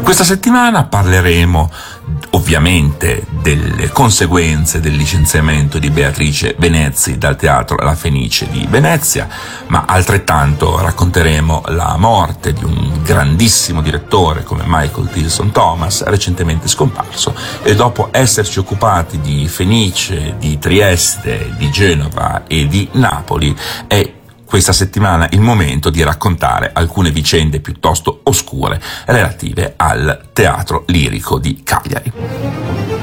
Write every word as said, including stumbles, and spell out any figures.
Questa settimana parleremo ovviamente delle conseguenze del licenziamento di Beatrice Venezzi dal Teatro La Fenice di Venezia, ma altrettanto racconteremo la morte di un grandissimo direttore come Michael Tilson Thomas, recentemente scomparso, e dopo esserci occupati di Fenice, di Trieste, di Genova e di Napoli, è questa settimana il momento di raccontare alcune vicende piuttosto oscure relative al Teatro Lirico di Cagliari.